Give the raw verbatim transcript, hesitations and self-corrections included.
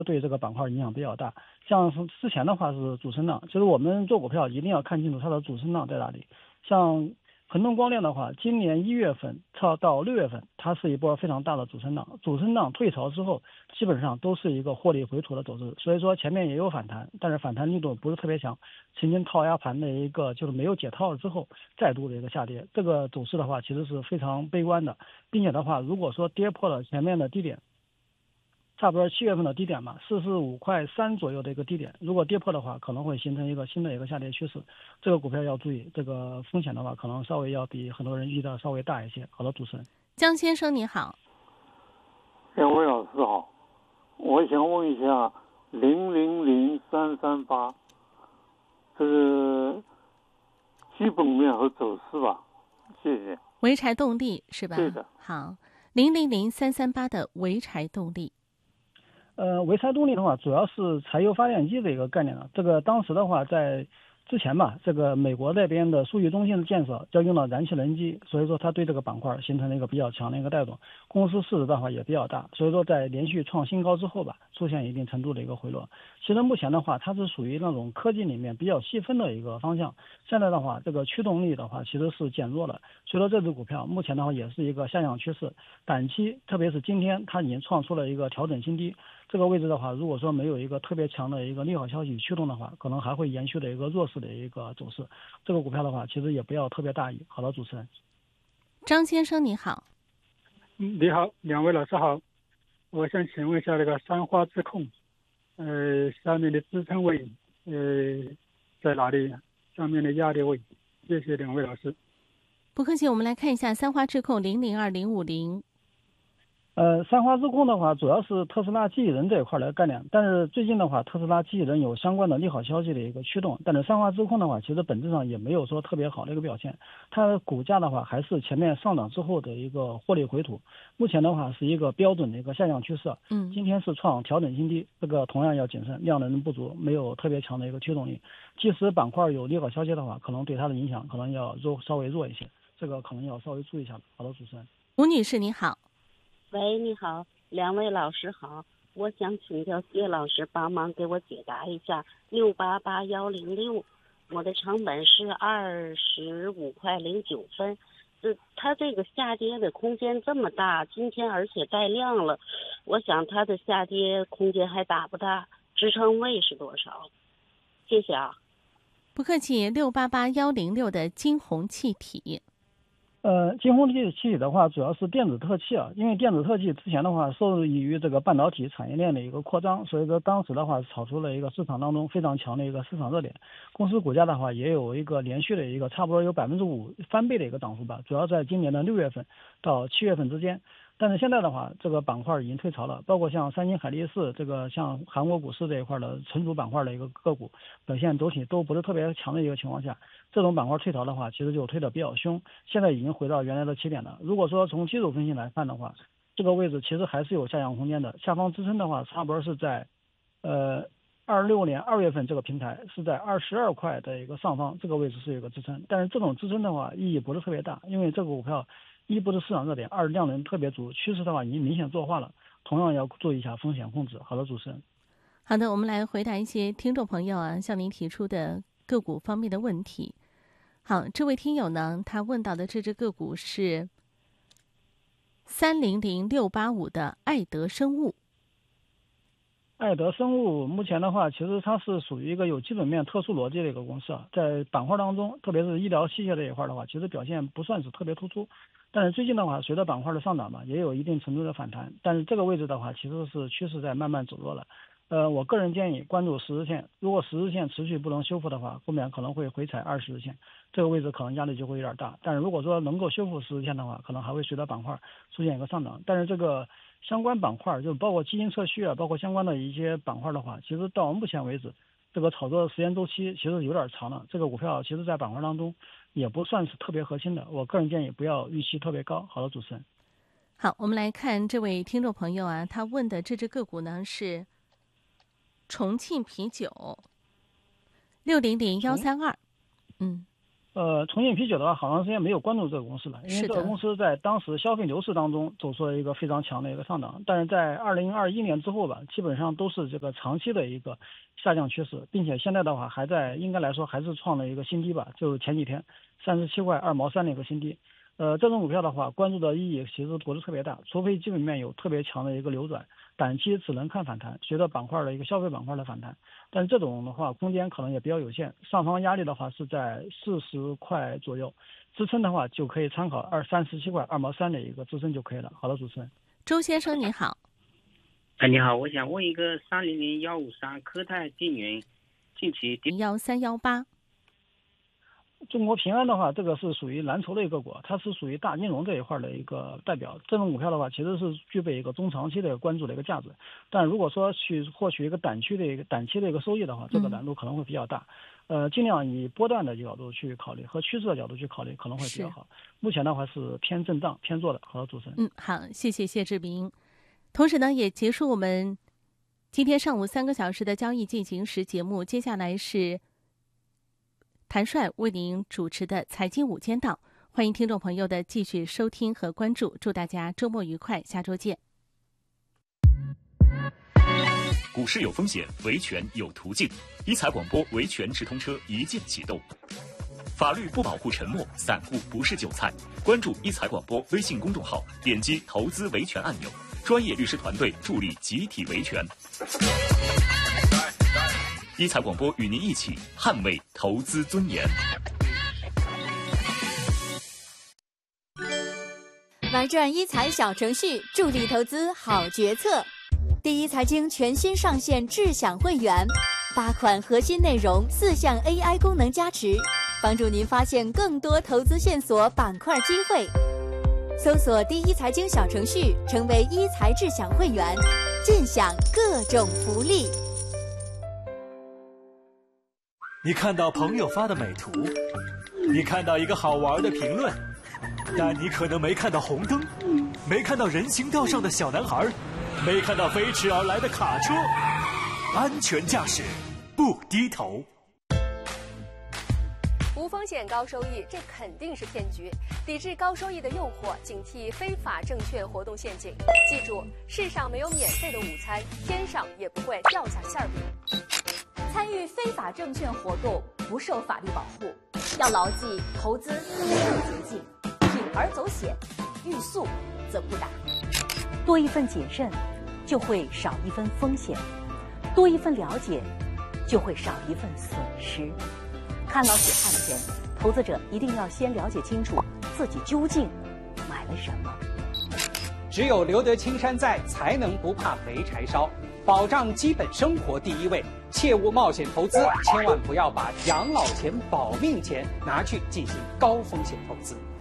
对这个板块影响比较大。像之前的话是主升浪，其实我们做股票一定要看清楚它的主升浪在哪里。像恒通光电的话，今年一月份到到六月份，它是一波非常大的主升浪，主升浪退潮之后，基本上都是一个获利回吐的走势。所以说前面也有反弹，但是反弹力度不是特别强，曾经套压盘的一个就是没有解套之后再度的一个下跌，这个走势的话其实是非常悲观的，并且的话，如果说跌破了前面的低点，差不多七月份的低点嘛，四十五块三左右的一个低点，如果跌破的话，可能会形成一个新的一个下跌趋势。这个股票要注意，这个风险的话，可能稍微要比很多人遇到稍微大一些。好的，主持人。 江先生你好。 两位老师好，我想问一下零零零三三八，这个基本面和走势吧，谢谢。 潍柴动力是吧？ 对的。 好，零零零三三八的潍柴动力。 呃，潍柴动力的话，主要是柴油发电机的一个概念了。这个当时的话，在之前吧，这个美国那边的数据中心的建设要用到燃气人机，所以说它对这个板块形成了一个比较强的一个带动。公司市值的话也比较大，所以说在连续创新高之后吧，出现一定程度的一个回落。其实目前的话，它是属于那种科技里面比较细分的一个方向。现在的话，这个驱动力的话其实是减弱了，所以说这只股票目前的话也是一个下降趋势。短期，特别是今天，它已经创出了一个调整新低。这个位置的话，如果说没有一个特别强的一个利好消息驱动的话，可能还会延续的一个弱势的一个走势。这个股票的话，其实也不要特别大意。好的，主持人。 张先生你好。 你好，两位老师好。我想请问一下那个三花智控，呃，下面的支撑位呃在哪里？上面的压力位？谢谢两位老师。 不客气，我们来看一下三花智控零零二零五零。 呃，三花智控的话，主要是特斯拉机器人这一块的概念，但是最近的话，特斯拉机器人有相关的利好消息的一个驱动，但是三花智控的话，其实本质上也没有说特别好的一个表现，它的股价的话还是前面上涨之后的一个获利回吐，目前的话是一个标准的一个下降趋势， 嗯， 今天是创调整新低，这个同样要谨慎，量能不足，没有特别强的一个驱动力，即使板块有利好消息的话，可能对它的影响可能要弱稍微弱一些，这个可能要稍微注意一下。好的，主持人。 吴女士你好。 喂，你好，两位老师好，我想请教叶老师帮忙给我解答一下六八八幺零六，我的成本是二十五块零九分，这它这个下跌的空间这么大，今天而且带量了，我想它的下跌空间还大不大？支撑位是多少？谢谢啊。 不客气，六八八幺零六的金鸿气体。 呃，金鸿气气体的话，主要是电子特气啊，因为电子特气之前的话，受益于这个半导体产业链的一个扩张，所以说当时的话炒出了一个市场当中非常强的一个市场热点。公司股价的话，也有一个连续的一个差不多有百分之五翻倍的一个涨幅吧，主要在今年的六月份到七月份之间。但是现在的话，这个板块已经退潮了，包括像三星海力士这个像韩国股市这一块的成熟板块的一个个股表现都挺都不是特别强的一个情况下，这种板块退潮的话，其实就退得比较凶，现在已经回到原来的起点了。如果说从技术分析来看的话，这个位置其实还是有下降空间的，下方支撑的话，差不多是在呃二六年二月份这个平台是在二十二块的一个上方，这个位置是有个支撑，但是这种支撑的话意义不是特别大，因为这个股票一不是市场热点，二量能特别足，趋势的话已经明显弱化了，同样要注意一下风险控制。好的，主持人。 好的，我们来回答一些听众朋友啊向您提出的个股方面的问题。好，这位听友呢，他问到的这只个股是三零零六八五的爱德生物。 爱德生物目前的话，其实它是属于一个有基本面特殊逻辑的一个公司啊，在板块当中，特别是医疗器械这一块的话，其实表现不算是特别突出。但是最近的话，随着板块的上涨吧，也有一定程度的反弹。但是这个位置的话，其实是趋势在慢慢走弱了。呃，我个人建议关注十日线，如果十日线持续不能修复的话，后面可能会回踩二十日线，这个位置可能压力就会有点大。但是如果说能够修复十日线的话，可能还会随着板块出现一个上涨。但是这个相关板块就包括基因测序啊，包括相关的一些板块的话，其实到目前为止，这个炒作的时间周期其实有点长了。这个股票其实在板块当中也不算是特别核心的，我个人建议不要预期特别高。好的，主持人。 好，我们来看这位听众朋友啊，他问的这只个股呢是重庆啤酒六零零一三二，嗯， 呃，重庆啤酒的话，好长时间没有关注这个公司了，因为这个公司在当时消费牛市当中走出了一个非常强的一个上涨，但是在二零二一年之后吧，基本上都是这个长期的一个下降趋势，并且现在的话还在应该来说还是创了一个新低吧，就是前几天三十七块二毛三的一个新低。呃，这种股票的话，关注的意义其实不是特别大，除非基本面有特别强的一个流转，短期只能看反弹，随着板块的一个消费板块的反弹，但这种的话空间可能也比较有限，上方压力的话是在四十块左右，支撑的话就可以参考二三十七块二毛三的一个支撑就可以了。好的，主持人。 周先生你好。 哎，你好，我想问一个三零零幺五三科泰净源近期跌幺三幺八。 中国平安的话，这个是属于蓝筹的一个股，它是属于大金融这一块的一个代表。这种股票的话，其实是具备一个中长期的关注的一个价值。但如果说去获取一个短期的一个短期的一个收益的话，这个难度可能会比较大。嗯、呃，尽量以波段的角度去考虑，和趋势的角度去考虑，可能会比较好。目前的话是偏震荡偏弱的。好的，主持人。 嗯，好，谢谢谢志明。同时呢，也结束我们今天上午三个小时的交易进行时节目。接下来是谭帅为您主持的财经午间档，欢迎听众朋友的继续收听和关注，祝大家周末愉快，下周见。 股市有风险，维权有途径，一财广播维权直通车一键启动。法律不保护沉默，散户不是韭菜。关注一财广播微信公众号，点击投资维权按钮，专业律师团队助力集体维权。一财广播与您一起捍卫投资尊严。 玩转一财小程序，助力投资好决策。第一财经全新上线智享会员，八款核心内容，四项 A I 功能加持，帮助您发现更多投资线索、板块机会。搜索第一财经小程序，成为一财智享会员，尽享各种福利。 你看到朋友发的美图，你看到一个好玩的评论，但你可能没看到红灯，没看到人行道上的小男孩，没看到飞驰而来的卡车。安全驾驶，不低头。 无风险高收益，这肯定是骗局。抵制高收益的诱惑，警惕非法证券活动陷阱。记住，世上没有免费的午餐，天上也不会掉下馅饼。 参与非法证券活动不受法律保护，要牢记投资没有捷径，铤而走险，欲速则不达。 多一份谨慎，就会少一分风险；多一份了解，就会少一份损失。看牢血汗钱，投资者一定要先了解清楚自己究竟买了什么。 只有留得青山在，才能不怕没柴烧。保障基本生活第一位，切勿冒险投资，千万不要把养老钱、保命钱拿去进行高风险投资。